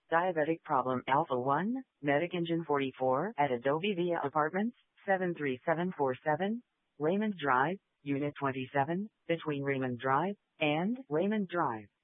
Diabetic Problem Alpha 1, Medic Engine 44 at Adobe Via Apartments, 73747, Raymond Drive, Unit 27, between Raymond Drive and Raymond Drive.